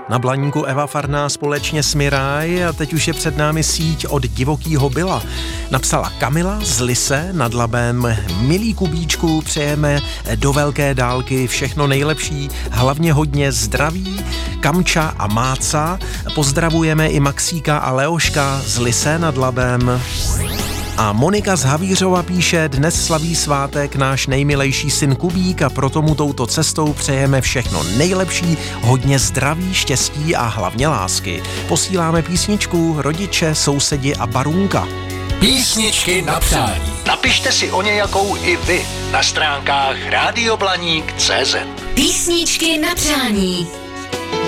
Na Blaníku Eva Farná společně s Miraj a teď už je před námi síť od Divokýho Byla. Napsala Kamila z Lise nad Labem. Milí Kubíčku, přejeme do velké dálky všechno nejlepší, hlavně hodně zdraví. Kamča a Máca. Pozdravujeme i Maxíka a Leoška z Lise nad Labem. A Monika z Havířova píše, dnes slaví svátek náš nejmilejší syn Kubík a proto mu touto cestou přejeme všechno nejlepší, hodně zdraví, štěstí a hlavně lásky. Posíláme písničku Rodiče, sousedi a Barunka. Písničky na přání. Napište si o nějakou i vy na stránkách radioblaník.cz. Písničky na přání.